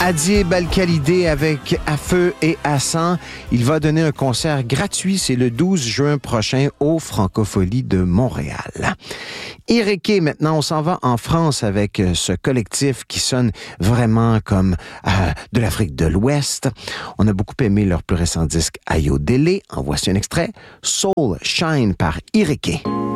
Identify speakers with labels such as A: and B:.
A: Adib Al-Khalidé avec À Feu et à Sang. Il va donner un concert gratuit, c'est le 12 juin prochain au Francophonie de Montréal. Ireke, maintenant, on s'en va en France avec ce collectif qui sonne vraiment comme de l'Afrique de l'Ouest. On a beaucoup aimé leur plus récent disque Ayodele. En voici un extrait, Soul Shine par Ireke.